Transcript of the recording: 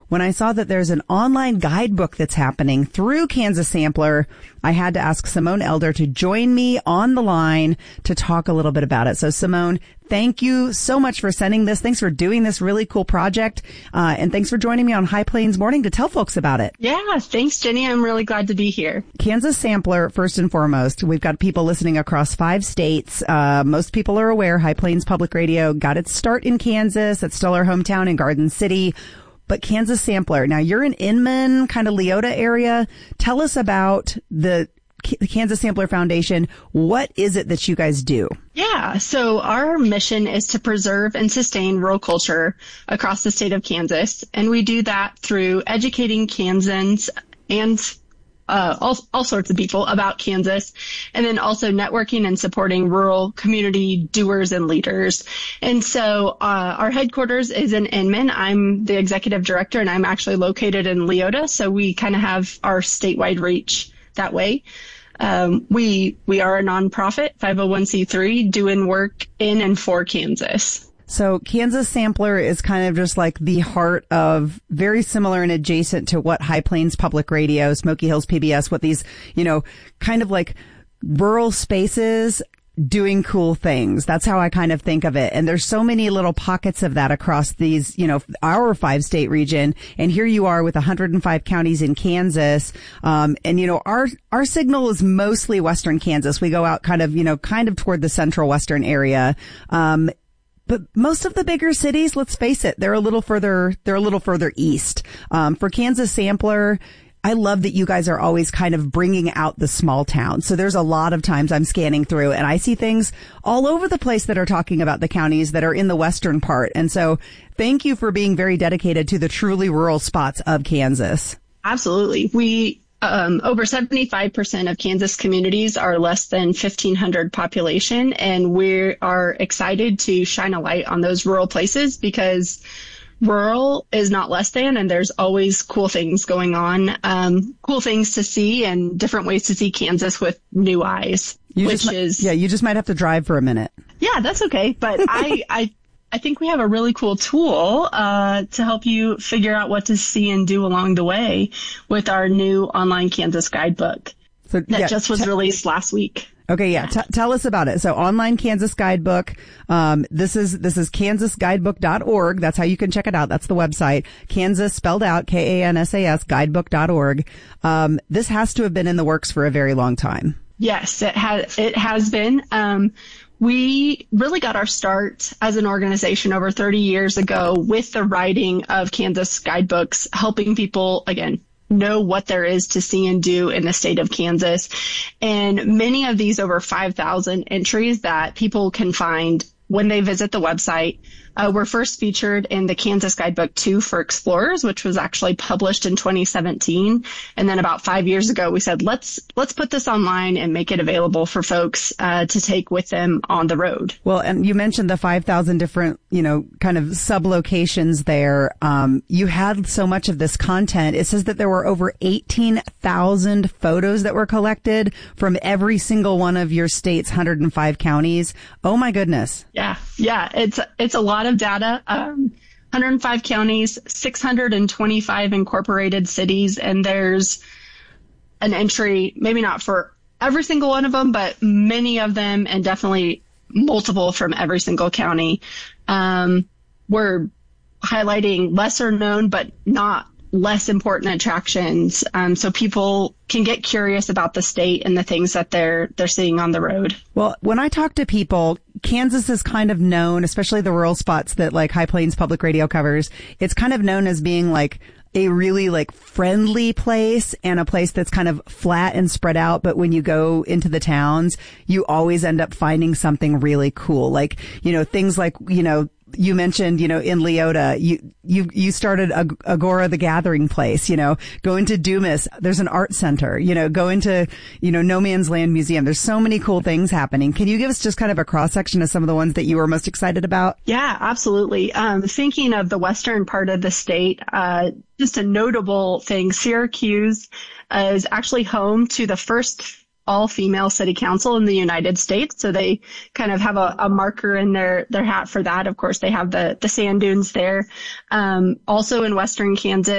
when I saw that there's an online guidebook that's happening through Kansas Sampler, I had to ask Simone Elder to join me on the line to talk a little bit about it. So Simone, thank you so much for sending this. Thanks for doing this really cool project. And thanks for joining me on High Plains Morning to tell folks about it. Yeah, thanks, Jenny. I'm really glad to be here. Kansas Sampler, first and foremost. We've got people listening across 5 states. Most people are aware High Plains Public Radio got its start in Kansas. It's still our hometown in Garden City. But Kansas Sampler, now you're in Inman, kind of Leota area. Tell us about the Kansas Sampler Foundation. What is it that you guys do? Yeah, so our mission is to preserve and sustain rural culture across the state of Kansas. And we do that through educating Kansans and all sorts of people about Kansas, and then also networking and supporting rural community doers and leaders. And so our headquarters is in Inman. I'm the executive director, and I'm actually located in Leota, so we kind of have our statewide reach that way. We are a nonprofit, 501c3, doing work in and for Kansas. So Kansas Sampler is kind of just like the heart of, very similar and adjacent to what High Plains Public Radio, Smoky Hills PBS, what these, kind of like rural spaces doing cool things. That's how I kind of think of it. And there's so many little pockets of that across these, our 5-state region. And here you are with 105 counties in Kansas. Our signal is mostly Western Kansas. We go out kind of toward the central Western area. But most of the bigger cities, let's face it, they're a little further east. For Kansas Sampler, I love that you guys are always kind of bringing out the small town. So there's a lot of times I'm scanning through and I see things all over the place that are talking about the counties that are in the western part. And so thank you for being very dedicated to the truly rural spots of Kansas. Absolutely. We over 75% of Kansas communities are less than 1,500 population, and we are excited to shine a light on those rural places because rural is not less than, and there's always cool things going on, cool things to see and different ways to see Kansas with new eyes. You just might have to drive for a minute. Yeah, that's okay. But I think we have a really cool tool to help you figure out what to see and do along the way with our new online Kansas guidebook that just was released last week. Okay, yeah. Tell us about it. So online Kansas guidebook. This is kansasguidebook.org. That's how you can check it out. That's the website. Kansas spelled out KANSAS guidebook.org. This has to have been in the works for a very long time. Yes, it has been. We really got our start as an organization over 30 years ago with the writing of Kansas guidebooks, helping people, again, know what there is to see and do in the state of Kansas. And many of these over 5,000 entries that people can find when they visit the website were first featured in the Kansas Guidebook 2 for Explorers, which was actually published in 2017. And then about 5 years ago, we said, let's put this online and make it available for folks to take with them on the road. Well, and you mentioned the 5,000 different, kind of sub-locations there. You had so much of this content. It says that there were over 18,000 photos that were collected from every single one of your state's 105 counties. Oh my goodness. Yeah. It's a lot of data. 105 counties, 625 incorporated cities, and there's an entry, maybe not for every single one of them, but many of them, and definitely multiple from every single county. We're highlighting lesser known, but not less important attractions, so people can get curious about the state and the things that they're seeing on the road. Well, when I talk to people, Kansas is kind of known, especially the rural spots that like High Plains Public Radio covers, it's kind of known as being like a really like friendly place and a place that's kind of flat and spread out. But when you go into the towns, you always end up finding something really cool. Like, things like, you mentioned, in Leota, you started Agora the Gathering Place, go into Dumas, there's an art center, go into, No Man's Land Museum. There's so many cool things happening. Can you give us just kind of a cross section of some of the ones that you were most excited about? Yeah, absolutely. Thinking of the western part of the state, just a notable thing, Syracuse is actually home to the first all-female city council in the United States. So they kind of have a marker in their hat for that. Of course, they have the sand dunes there. Also in western Kansas,